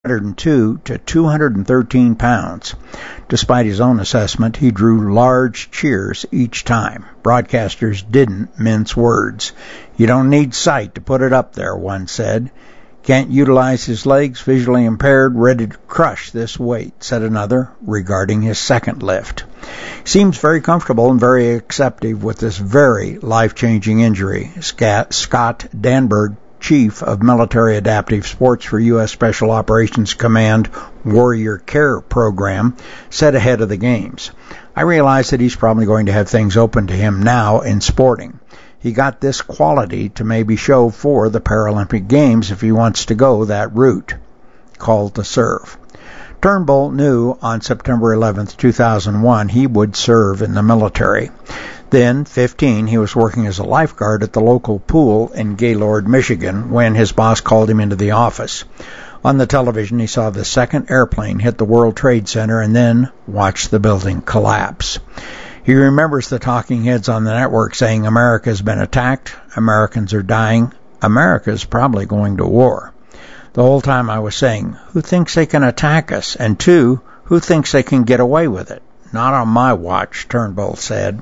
102 to 213 pounds. Despite his own assessment, he drew large cheers each time. Broadcasters didn't mince words. "You don't need sight to put it up there," one said. "Can't utilize his legs, visually impaired, ready to crush this weight," said another, regarding his second lift. He seems very comfortable and very accepting with this very life-changing injury. Scott Danberg, Chief of Military Adaptive Sports for U.S. Special Operations Command Warrior Care Program, said ahead of the games, "I realize that he's probably going to have things open to him now in sporting. He got this quality to maybe show for the Paralympic Games if he wants to go that route." Called to serve. Turnbull knew on September 11, 2001, he would serve in the military. Then, 15, he was working as a lifeguard at the local pool in Gaylord, Michigan, when his boss called him into the office. On the television, he saw the second airplane hit the World Trade Center and then watched the building collapse. He remembers the talking heads on the network saying, "America's been attacked, Americans are dying, America's probably going to war." The whole time I was saying, who thinks they can attack us? And two, who thinks they can get away with it? Not on my watch, Turnbull said.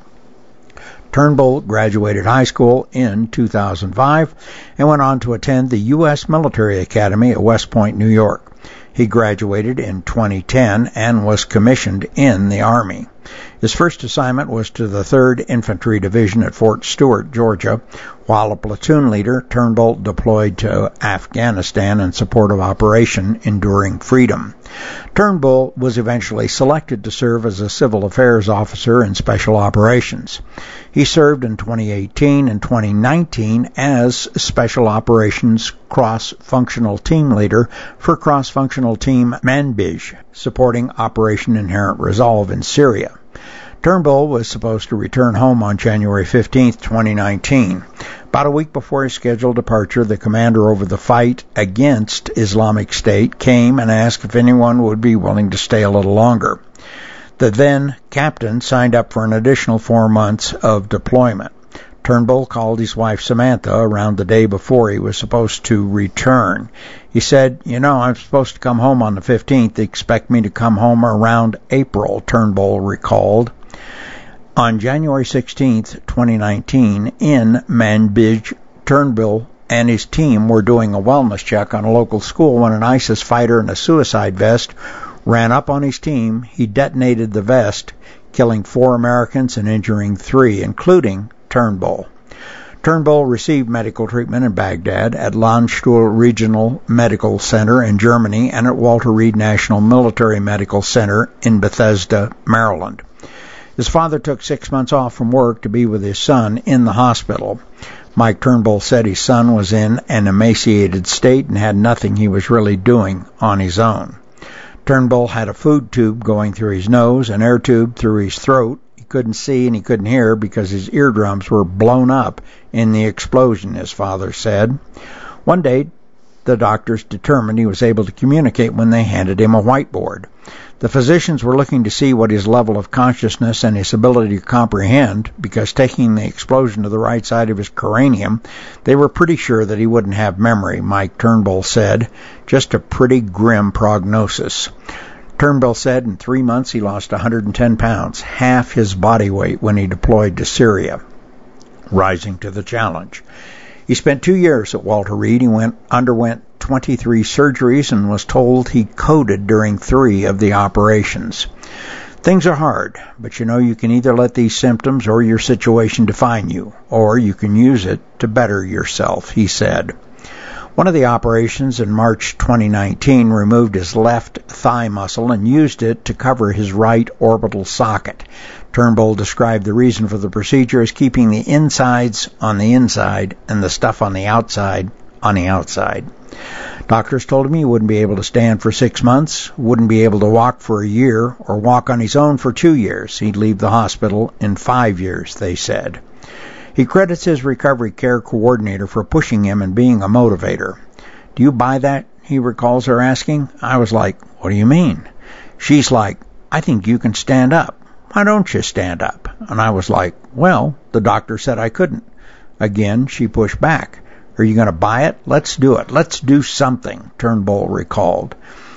Turnbull graduated high school in 2005 and went on to attend the U.S. Military Academy at West Point, New York. He graduated in 2010 and was commissioned in the Army. His first assignment was to the 3rd Infantry Division at Fort Stewart, Georgia. While a platoon leader, Turnbull deployed to Afghanistan in support of Operation Enduring Freedom. Turnbull was eventually selected to serve as a civil affairs officer in special operations. He served in 2018 and 2019 as Special Operations Cross-Functional Team Leader for Cross-Functional Team Manbij, supporting Operation Inherent Resolve in Syria. Turnbull was supposed to return home on January 15, 2019. About a week before his scheduled departure, the commander over the fight against Islamic State came and asked if anyone would be willing to stay a little longer. The then captain signed up for an additional 4 months of deployment. Turnbull called his wife Samantha around the day before he was supposed to return. He said, I'm supposed to come home on the 15th. They expect me to come home around April, Turnbull recalled. On January 16, 2019, in Manbij, Turnbull and his team were doing a wellness check on a local school when an ISIS fighter in a suicide vest ran up on his team. He detonated the vest, killing 4 Americans and injuring 3, including Turnbull. Turnbull received medical treatment in Baghdad at Landstuhl Regional Medical Center in Germany and at Walter Reed National Military Medical Center in Bethesda, Maryland. His father took 6 months off from work to be with his son in the hospital. Mike Turnbull said his son was in an emaciated state and had nothing he was really doing on his own. Turnbull had a food tube going through his nose, an air tube through his throat. He couldn't see and he couldn't hear because his eardrums were blown up in the explosion, his father said. One day, the doctors determined he was able to communicate when they handed him a whiteboard. The physicians were looking to see what his level of consciousness and his ability to comprehend, because taking the explosion to the right side of his cranium, they were pretty sure that he wouldn't have memory, Mike Turnbull said. Just a pretty grim prognosis. Turnbull said in 3 months he lost 110 pounds, half his body weight when he deployed to Syria, rising to the challenge. He spent 2 years at Walter Reed. He underwent 23 surgeries and was told he coded during 3 of the operations. Things are hard, but you can either let these symptoms or your situation define you, or you can use it to better yourself, he said. One of the operations in March 2019 removed his left thigh muscle and used it to cover his right orbital socket. Turnbull described the reason for the procedure as keeping the insides on the inside and the stuff on the outside on the outside. Doctors told him he wouldn't be able to stand for 6 months, wouldn't be able to walk for a year, or walk on his own for 2 years. He'd leave the hospital in 5 years, they said. He credits his recovery care coordinator for pushing him and being a motivator. "Do you buy that?" he recalls her asking. I was like, "What do you mean?" She's like, "I think you can stand up. Why don't you stand up?" And I was like, "Well, the doctor said I couldn't." Again, she pushed back. "Are you going to buy it? Let's do it. Let's do something," Turnbull recalled.